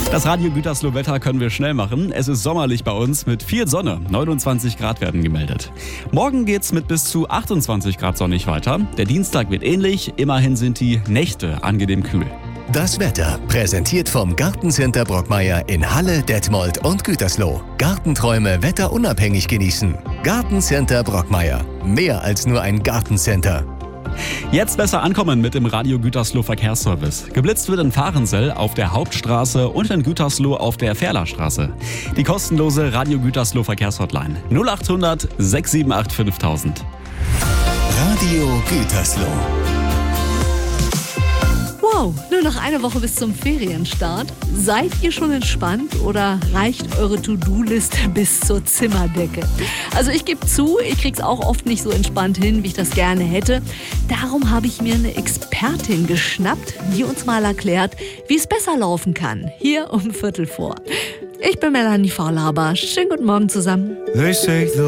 Das Radio Gütersloh-Wetter können wir schnell machen. Es ist sommerlich bei uns mit viel Sonne. 29 Grad werden gemeldet. Morgen geht's mit bis zu 28 Grad sonnig weiter. Der Dienstag wird ähnlich. Immerhin sind die Nächte angenehm kühl. Das Wetter präsentiert vom Gartencenter Brockmeier in Halle, Detmold und Gütersloh. Gartenträume wetterunabhängig genießen. Gartencenter Brockmeier. Mehr als nur ein Gartencenter. Jetzt besser ankommen mit dem Radio Gütersloh Verkehrsservice. Geblitzt wird in Fahrensell auf der Hauptstraße und in Gütersloh auf der Ferlerstraße. Die kostenlose Radio Gütersloh Verkehrshotline 0800 678 5000. Radio Gütersloh. Wow, nur noch eine Woche bis zum Ferienstart. Seid ihr schon entspannt oder reicht eure To-Do-Liste bis zur Zimmerdecke? Also ich gebe zu, ich krieg's auch oft nicht so entspannt hin, wie ich das gerne hätte. Darum habe ich mir eine Expertin geschnappt, die uns mal erklärt, wie es besser laufen kann. Hier um 15:45. Ich bin Melanie Faulhaber. Schönen guten Morgen zusammen.